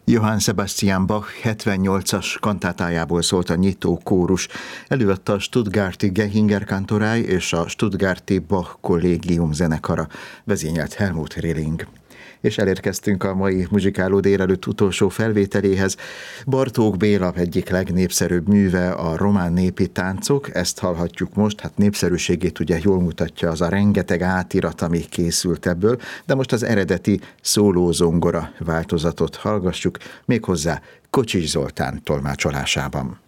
Johann Sebastian Bach 78-as kantátájából szólt a nyitó kórus. Előadta a stuttgarti Gehinger Kantorei és a stuttgarti Bach Kollégium zenekara, vezényelt Helmut Rilling. És elérkeztünk a mai muzsikáló délelőtt utolsó felvételéhez. Bartók Béla egyik legnépszerűbb műve a román népi táncok, ezt hallhatjuk most, hát népszerűségét ugye jól mutatja az a rengeteg átirat, ami készült ebből, de most az eredeti szólózongora változatot hallgassuk, méghozzá Kocsis Zoltán tolmácsolásában.